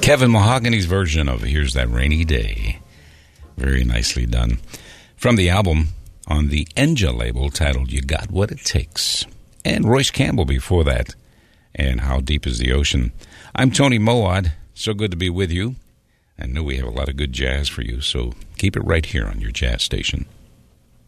Kevin Mahogany's version of Here's That Rainy Day. Very nicely done. From the album on the Enja label titled You Got What It Takes. And Royce Campbell before that. And How Deep Is the Ocean. I'm Tony Moad. So good to be with you. I know we have a lot of good jazz for you, so keep it right here on your jazz station.